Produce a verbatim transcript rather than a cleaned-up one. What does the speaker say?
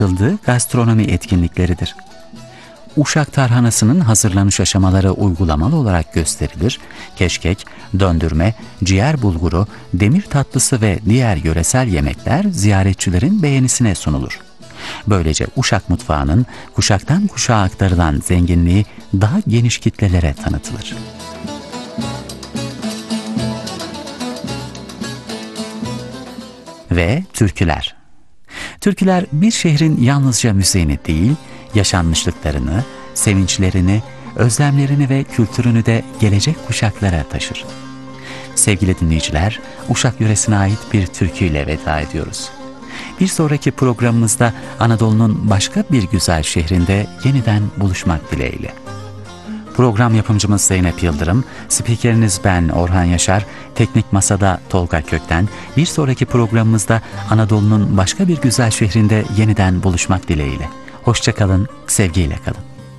yapıldığı gastronomi etkinlikleridir. Uşak tarhanasının hazırlanış aşamaları uygulamalı olarak gösterilir, keşkek, döndürme, ciğer bulguru, demir tatlısı ve diğer yöresel yemekler ziyaretçilerin beğenisine sunulur. Böylece Uşak mutfağının kuşaktan kuşağa aktarılan zenginliği daha geniş kitlelere tanıtılır. Ve türküler. Türküler bir şehrin yalnızca müziğini değil, yaşanmışlıklarını, sevinçlerini, özlemlerini ve kültürünü de gelecek kuşaklara taşır. Sevgili dinleyiciler, Uşak yöresine ait bir türküyle veda ediyoruz. Bir sonraki programımızda Anadolu'nun başka bir güzel şehrinde yeniden buluşmak dileğiyle. Program yapımcımız Zeynep Yıldırım, spikeriniz ben Orhan Yaşar, teknik masada Tolga Kökten. Bir sonraki programımızda Anadolu'nun başka bir güzel şehrinde yeniden buluşmak dileğiyle. Hoşça kalın, sevgiyle kalın.